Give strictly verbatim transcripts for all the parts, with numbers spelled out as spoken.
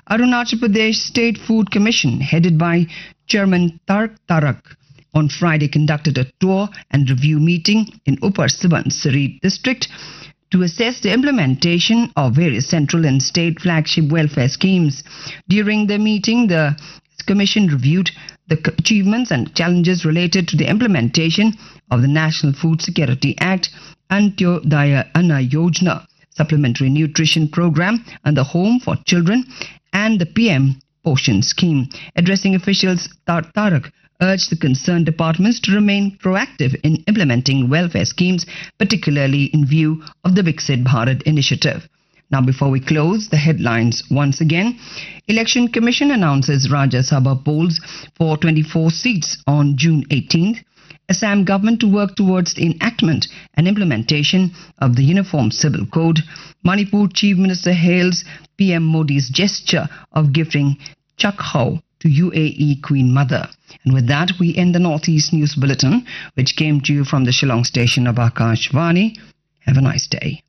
Arunachal Pradesh State Food Commission, headed by Chairman Tark Tarak, on Friday conducted a tour and review meeting in Upper Subansiri district to assess the implementation of various central and state flagship welfare schemes. During the meeting, the Commission reviewed the achievements and challenges related to the implementation of the National Food Security Act, Antyodaya Anna Yojana, Supplementary Nutrition Program, and the Home for Children, and the P M Poshan Scheme. Addressing officials, Tar Tarak urged the concerned departments to remain proactive in implementing welfare schemes, particularly in view of the Viksit Bharat initiative. Now, before we close, the headlines once again. Election Commission announces Rajya Sabha polls for twenty-four seats on June eighteenth. Assam government to work towards the enactment and implementation of the Uniform Civil Code. Manipur Chief Minister hails P M Modi's gesture of gifting Chakhau to U A E Queen Mother. And with that, we end the Northeast News Bulletin, which came to you from the Shillong station of Akashvani. Have a nice day.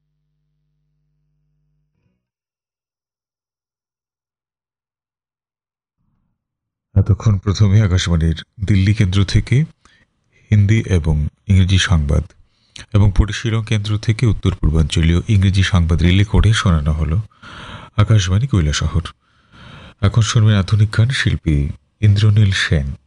এতক্ষণ প্রথমে আকাশবাণীর দিল্লি কেন্দ্র থেকে হিন্দি এবং ইংরেজি সংবাদ এবং পরিশীলন কেন্দ্র থেকে উত্তর পূর্বাঞ্চলীয় ইংরেজি সংবাদ রিলে করে শোনানো হলো আকাশবাণী কৈলাসহর। এখন শুনবেন আধুনিক গান, শিল্পী ইন্দ্রনীল সেন।